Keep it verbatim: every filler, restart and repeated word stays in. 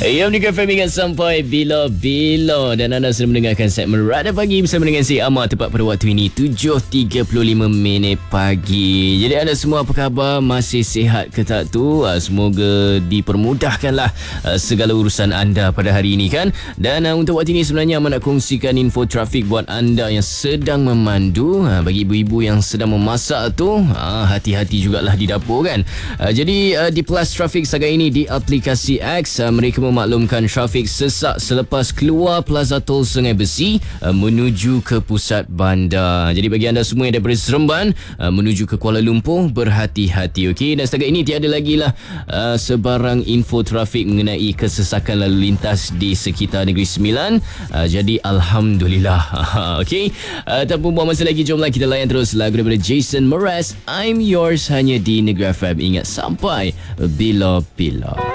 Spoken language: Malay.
Ya, Negeri F M ingat sampai bila-bila. Dan anda sedang mendengarkan segmen Radar Pagi bersama dengan si Amar. Tepat pada waktu ini tujuh tiga puluh lima minit pagi. Jadi anda semua apa khabar? Masih sihat ke tak tu? Semoga dipermudahkanlah segala urusan anda pada hari ini kan. Dan untuk waktu ini sebenarnya Amar nak kongsikan info trafik buat anda yang sedang memandu. Bagi ibu-ibu yang sedang memasak tu, hati-hati jugalah di dapur kan. Jadi di Plus Trafik sekarang ini di aplikasi X, mereka memaklumkan trafik sesak selepas keluar Plaza Tol Sungai Besi menuju ke pusat bandar. Jadi bagi anda semua yang daripada Seremban menuju ke Kuala Lumpur, berhati-hati, okey. Dan setakat ini tiada lagi lah uh, sebarang info trafik mengenai kesesakan lalu lintas di sekitar Negeri Sembilan. Uh, jadi Alhamdulillah. Okey, uh, tanpa buang masa lagi, jomlah kita layan terus lagu daripada Jason Mraz, I'm Yours, hanya di Negeri F M. Ingat sampai bila-bila.